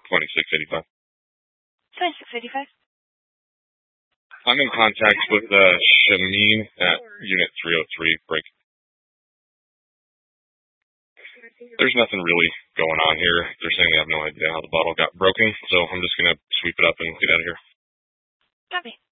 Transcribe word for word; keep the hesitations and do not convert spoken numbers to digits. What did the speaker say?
twenty-six eighty-five. twenty-six eighty-five. I'm in contact with uh, Shameen at Unit three oh three. Break. There's nothing really going on here. They're saying they have no idea how the bottle got broken, so I'm just going to sweep it up and get out of here. Copy.